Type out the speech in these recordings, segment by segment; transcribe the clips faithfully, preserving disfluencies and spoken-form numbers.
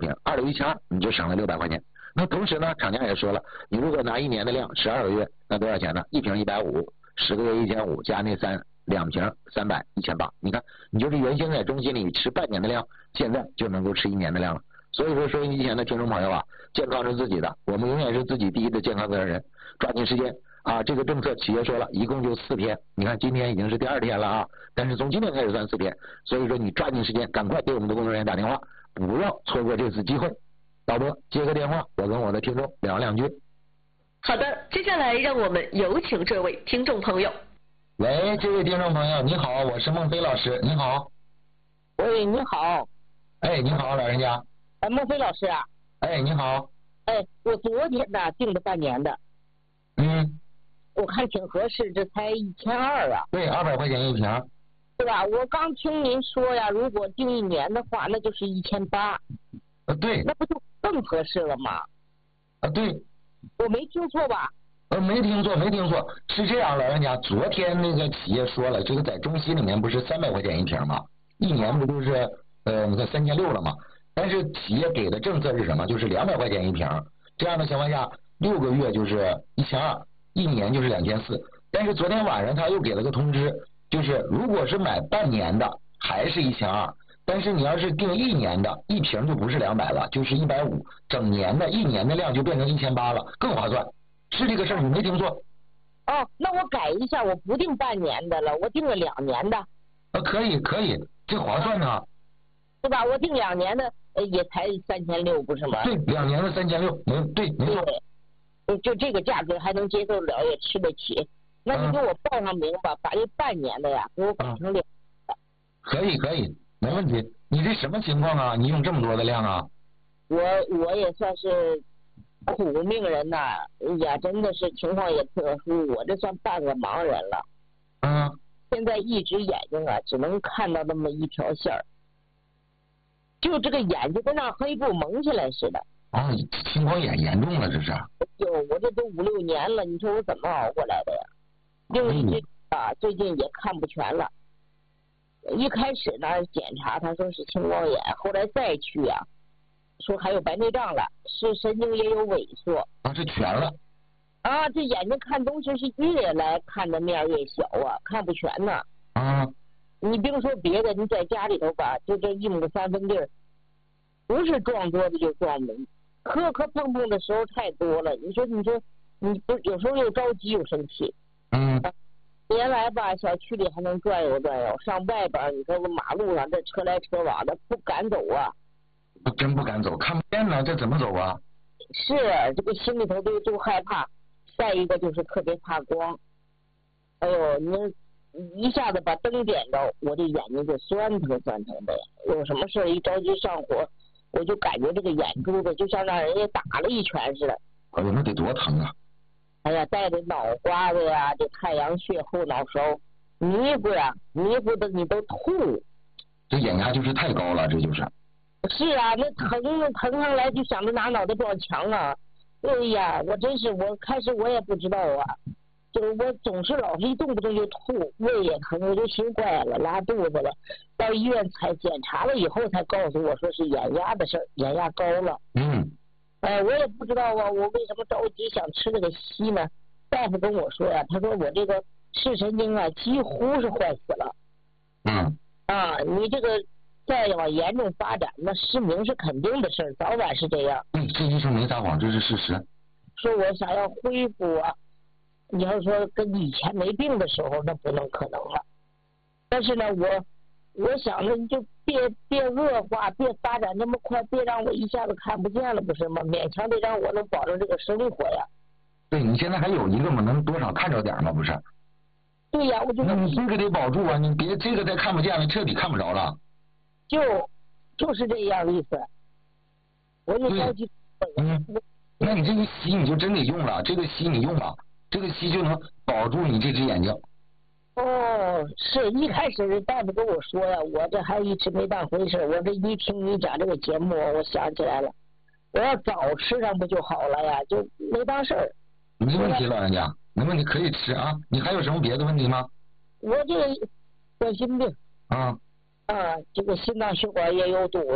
瓶，二六一千二，你就省了六百块钱。那同时呢，厂家也说了，你如果拿一年的量，十二个月，那多少钱呢？一瓶一百五，十个月一千五，加那三两瓶三百，一千八。你看，你就是原先在中心里吃半年的量，现在就能够吃一年的量了。所以说，收音机前的听众朋友啊，健康是自己的，我们永远是自己第一的健康责任人，抓紧时间啊！这个政策企业说了一共就四天，你看今天已经是第二天了啊，但是从今天开始算四天，所以说你抓紧时间，赶快给我们的工作人员打电话，不要错过这次机会。导播接个电话，我跟我的听众聊两句。 好的，接下来让我们有请这位听众朋友。 喂，这位听众朋友，你好，我是孟非老师，你好。 喂，你好。 哎，你好，老人家。 哎，孟非老师啊。 哎，你好。 哎，我昨天呢订的半年的。 嗯。 我看挺合适，这才一千二啊。 对，二百块钱一瓶。 对吧？我刚听您说呀，如果订一年的话，那就是一千八。 呃，对。 那不就更合适了吗？ 啊，对。 我没听错吧？ 呃，没听错，没听错，是这样，老人家，昨天那个企业说了，这个在中西里面不是三百块钱一瓶吗？一年不就是呃，你看三千六了吗？但是企业给的政策是什么？就是两百块钱一瓶，这样的情况下，六个月就是一千二，一年就是两千四。但是昨天晚上他又给了个通知，就是如果是买半年的，还是一千二。但是你要是订一年的，一瓶就不是两百了，就是一百五，整年的一年的量就变成一千八了，更划算，是这个事儿，你没听错。 哦，那我改一下，我不订半年的了，我订了两年的。 呃，可以可以，这划算呢。 对吧？我订两年的，呃，也才三千六，不是吗？ 对，两年的三千六，没对，没错。 对，就这个价格还能接受了，也吃得起。那你给我报上名吧，把这半年的呀给我改成两年的。 可以可以。没问题，你这什么情况啊？你用这么多的量啊？ 我我也算是苦命人呐，哎呀，真的是情况也特殊，我这算半个盲人了。 嗯。 现在一只眼睛啊，只能看到那么一条线儿，就这个眼睛跟那黑布蒙起来似的。 哦，青光眼严重了，这是。 就我这都五六年了，你说我怎么熬过来的呀？另一只啊，最近也看不全了。一开始呢检查他说是青光眼，后来再去啊说还有白内障了，是神经也有萎缩。 啊，这全了。 啊，这眼睛看东西是越来看的面越小啊，看不全呢。 啊。 你别说别的，你在家里头吧，就这一亩三分地儿，不是撞桌子就撞门，磕磕碰碰的时候太多了。你说你说你不有时候又着急又生气。 嗯。 原来吧，小区里还能转悠转悠，上外边你说马路上这车来车往的，不敢走啊。 真不敢走，看不见呢，这怎么走啊？ 是，这个心里头都都害怕。再一个就是特别怕光，哎呦，你一下子把灯点着，我这眼睛就酸疼酸疼的呀。有什么事一着急上火，我就感觉这个眼珠子就像让人家打了一拳似的。 哎呦，那得多疼啊！ 哎呀，带着脑瓜子呀，这太阳穴、后脑勺迷糊呀，迷糊的你都吐。 这眼压就是太高了，这就是。 是啊，那疼疼上来就想着拿脑袋撞墙啊！哎呀，我真是，我开始我也不知道啊，就我总是老是一动不动就吐，胃也疼，我就心坏了，拉肚子了。到医院才检查了以后，才告诉我说是眼压的事儿，眼压高了。 嗯。 哎，我也不知道啊，我为什么着急想吃这个西呢？大夫跟我说呀，他说我这个视神经啊几乎是坏死了。 嗯。 啊，你这个再往严重发展，那失明是肯定的事儿，早晚是这样。 嗯，这医生没撒谎，这是事实。 说我想要恢复啊，你要说跟以前没病的时候，那不能可能了。但是呢，我我想着你就别别恶化，别发展那么快，别让我一下子看不见了，不是吗？勉强得让我能保证这个生活呀。 对，你现在还有一个嘛，能多少看着点嘛，不是？ 对呀，我就那你这个得保住啊，你别这个再看不见了，彻底看不着了。 就就是这样意思。我就着急。 嗯。那你这个吸你就真得用了，这个吸你用了，这个吸就能保住你这只眼睛。 哦，是一开始大夫跟我说呀，我这还一直没当回事，我这一听你讲这个节目，我想起来了，我要早吃上不就好了呀，就没当事儿。 没问题，老人家，没问题，可以吃啊。你还有什么别的问题吗？ 我这个冠心病。 啊。 啊，这个心脏血管也有堵的。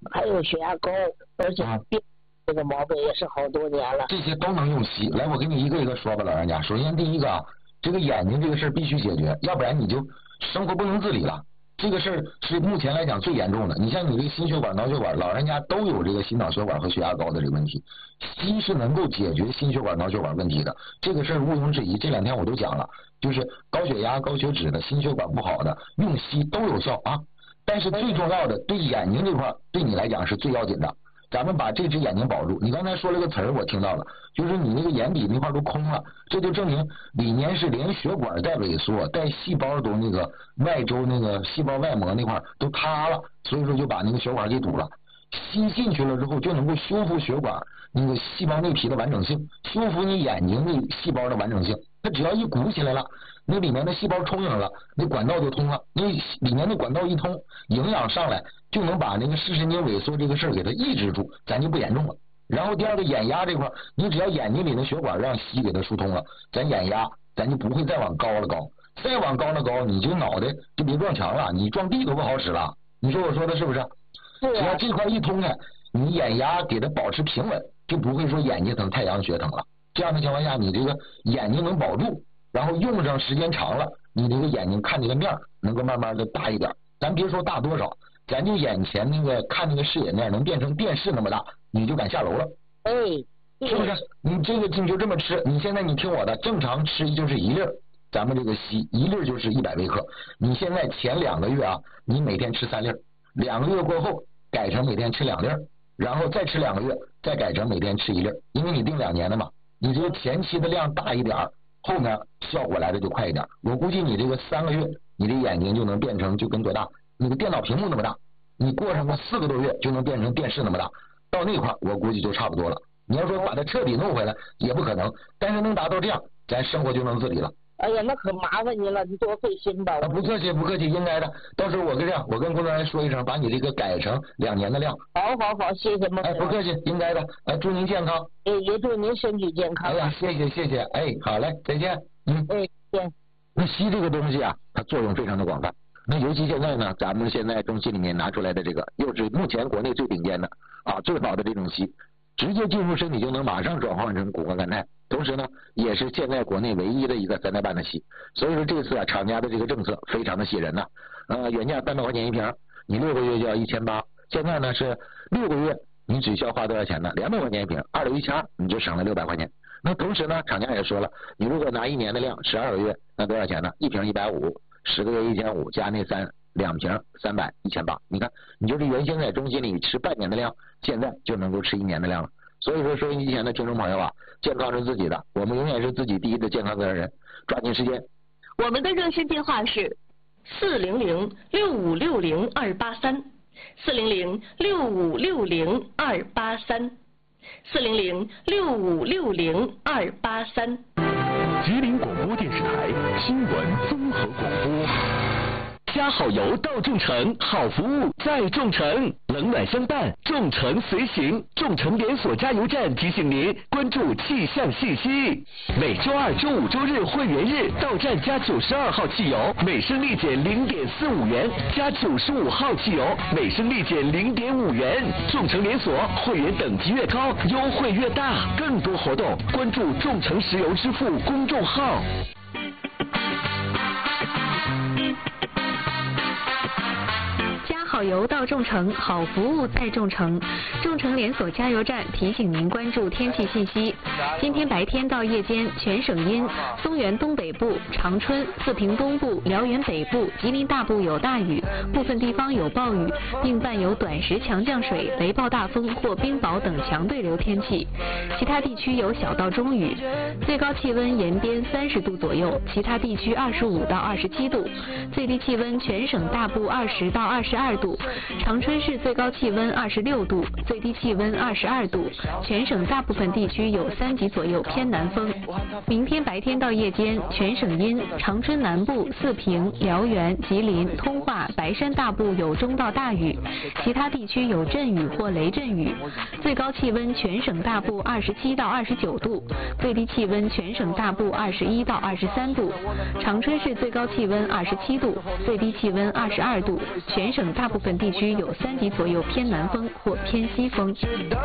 还有血压高，而且病这个毛病也是好多年了。 这些都能用硒。来，我给你一个一个说吧，老人家。首先第一个啊，这个眼睛这个事儿必须解决，要不然你就生活不能自理了。这个事儿是目前来讲最严重的。你像你这个心血管、脑血管，老人家都有这个心脑血管和血压高的这个问题，硒是能够解决心血管、脑血管问题的，这个事儿毋庸置疑。这两天我都讲了，就是高血压、高血脂的、心血管不好的，用硒都有效啊。但是最重要的，对眼睛这块对你来讲是最要紧的。咱们把这只眼睛保住。你刚才说了个词儿，我听到了，就是你那个眼底那块都空了，这就证明里面是连血管带萎缩，带细胞都那个外周那个细胞外膜那块都塌了，所以说就把那个血管给堵了。吸进去了之后就能够修复血管那个细胞内皮的完整性，修复你眼睛那细胞的完整性。它只要一鼓起来了，那里面的细胞充盈了，那管道就通了，那里面的管道一通，营养上来就能把那个视神经萎缩这个事儿给它抑制住，咱就不严重了。然后第二个眼压这块，你只要眼睛里的血管让硒给它疏通了，咱眼压咱就不会再往高了高，再往高了高，你这脑袋就别撞墙了，你撞地都不好使了。你说我说的是不是？ 是啊。 只要这块一通开，你眼压给它保持平稳，就不会说眼睛疼、太阳穴疼了。这样的情况下，你这个眼睛能保住，然后用上时间长了，你这个眼睛看这个面能够慢慢的大一点。咱别说大多少，咱就眼前那个看那个视野面能变成电视那么大，你就敢下楼了。 哎， 是不是？你这个你就这么吃，你现在你听我的，正常吃就是一粒儿，咱们这个硒一粒儿就是一百微克。你现在前两个月啊，你每天吃三粒儿，两个月过后改成每天吃两粒儿，然后再吃两个月，再改成每天吃一粒儿，因为你定两年的嘛。你这个前期的量大一点，后面效果来的就快一点。我估计你这个三个月，你的眼睛就能变成就跟多大？你的电脑屏幕那么大。你过上个四个多月就能变成电视那么大，到那块我估计就差不多了。你要说把它彻底弄回来也不可能，但是能达到这样，咱生活就能自理了。 哎呀，那可麻烦你了，你多费心吧。 啊，不客气，不客气，应该的。到时候我跟这样，我跟工作人员说一声，把你这个改成两年的量。 好好好，谢谢孟。 哎，不客气，应该的。哎，祝您健康。 哎，也祝您身体健康。 哎呀，谢谢谢谢。哎，好嘞，再见。嗯。 哎，再见。 那硒这个东西啊，它作用非常的广泛。那尤其现在呢，咱们现在中心里面拿出来的这个，又是目前国内最顶尖的啊，最好的这种硒，直接进入身体就能马上转换成谷胱甘肽，同时呢，也是现在国内唯一的一个三代半的硒。所以说这次啊，厂家的这个政策非常的吸人呐、啊。呃，原价三百块钱一瓶，你六个月就要一千八，现在呢是六个月你只需要花多少钱呢？两百块钱一瓶，二六一千二，你就省了六百块钱。那同时呢，厂家也说了，你如果拿一年的量，十二个月，那多少钱呢？一瓶一百五。十个月一千五，加那三两瓶三百一千八，你看你就是原先在中心里吃半年的量，现在就能够吃一年的量了。所以说收音机前的听众朋友啊，健康是自己的，我们永远是自己第一的健康责任人，抓紧时间。 我们的热线电话是四零零六五六零二八三，四零零六五六零二八三，四零零六五六零二八三。 吉林广播电视台新闻综合广播。加好油到众诚，好服务在众诚，冷暖相伴，众诚随行。众诚连锁加油站提醒您关注气象信息。每周二、周五、周日会员日到站加九十二号汽油，每升立减零点四五元；加九十五号汽油，每升立减零点五元。众诚连锁会员等级越高，优惠越大。更多活动关注众诚石油支付公众号。 好油到众诚，好服务在众诚。众诚连锁加油站提醒您关注天气信息。今天白天到夜间全省阴，松原东北部、长春、四平东部、辽源北部、吉林大部有大雨，部分地方有暴雨，并伴有短时强降水、雷暴大风或冰雹等强对流天气。其他地区有小到中雨，最高气温沿边三十度左右，其他地区二十五到二十七度，最低气温全省大部二十到二十二度，长春市最高气温二十六度，最低气温二十二度，全省大部分地区有三级左右偏南风。明天白天到夜间全省阴，长春南部、四平、辽源、吉林、通化、白山大部有中到大雨，其他地区有阵雨或雷阵雨。最高气温全省大部二十七到二十九度，最低气温全省大部二十一到二十三度。长春市最高气温二十七度，最低气温二十二度，全省大部部分地区有三级左右偏南风或偏西风。